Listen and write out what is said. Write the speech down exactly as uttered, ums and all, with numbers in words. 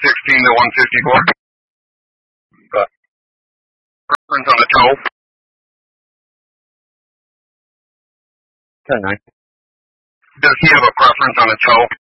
sixteen to one fifty-four. Uh, preference on the toe. ten nine. Does he have a preference on the toe?